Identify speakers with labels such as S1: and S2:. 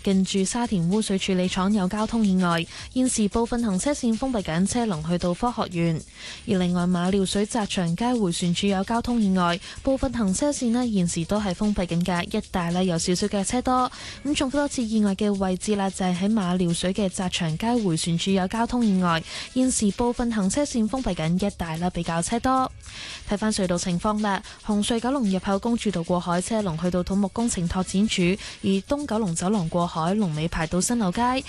S1: 近住沙田污水處理廠有交通意外，現時部分行車線封閉緊，車龍去到科學園。而另外馬料水澤祥街迴旋處有交通意外，部分行車線呢現時都係封閉緊㗎，一帶呢有少少嘅車多。咁重複多次意外嘅位置啦，就係喺馬料水嘅澤祥街迴旋處有交通意外，現時部分行車線封閉緊，一帶啦比較車多。睇翻隧道情況啦，紅隧九龍入口公主道過海車龍去到土木工程拓展署，而東九龍走廊過海龍尾排到新樓街，